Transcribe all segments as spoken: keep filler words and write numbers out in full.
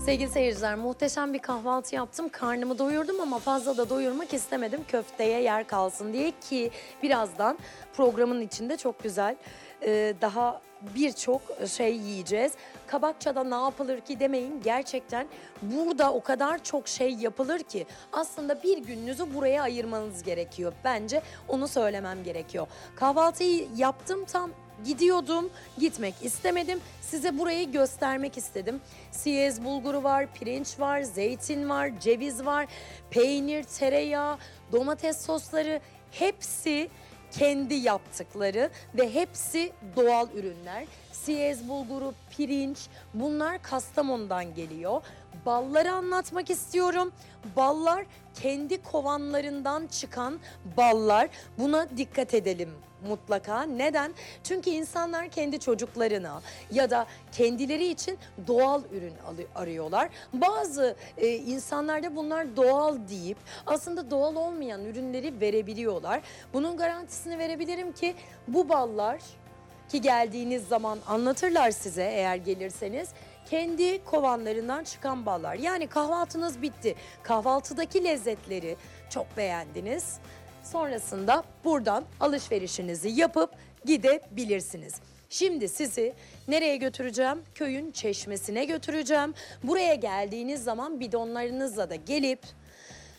Sevgili seyirciler, muhteşem bir kahvaltı yaptım. Karnımı doyurdum ama fazla da doyurmak istemedim. Köfteye yer kalsın diye ki birazdan programın içinde çok güzel e, daha birçok şey yiyeceğiz. Kabakça'da ne yapılır ki demeyin, gerçekten burada o kadar çok şey yapılır ki aslında bir gününüzü buraya ayırmanız gerekiyor. Bence onu söylemem gerekiyor. Kahvaltıyı yaptım, tam gidiyordum, gitmek istemedim. Size burayı göstermek istedim. Siyez bulguru var, pirinç var, zeytin var, ceviz var, peynir, tereyağı, domates sosları, hepsi kendi yaptıkları ve hepsi doğal ürünler. Siyez bulguru, pirinç, bunlar Kastamonu'dan geliyor. Balları anlatmak istiyorum. Ballar kendi kovanlarından çıkan ballar. Buna dikkat edelim mutlaka. Neden? Çünkü insanlar kendi çocuklarına ya da kendileri için doğal ürün arıyorlar. Bazı e, insanlar da bunlar doğal deyip aslında doğal olmayan ürünleri verebiliyorlar. Bunun garantisini verebilirim ki bu ballar, ki geldiğiniz zaman anlatırlar size eğer gelirseniz, kendi kovanlarından çıkan ballar. Yani kahvaltınız bitti. Kahvaltıdaki lezzetleri çok beğendiniz. Sonrasında buradan alışverişinizi yapıp gidebilirsiniz. Şimdi sizi nereye götüreceğim? Köyün çeşmesine götüreceğim. Buraya geldiğiniz zaman bidonlarınızla da gelip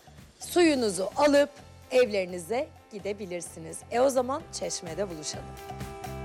suyunuzu alıp evlerinize gidebilirsiniz. E o zaman çeşmede buluşalım.